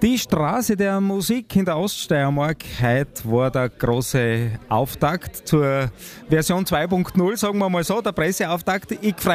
Die Straße der Musik in der Oststeiermark, heute war der große Auftakt zur Version 2.0, sagen wir mal so, der Presseauftakt. Ich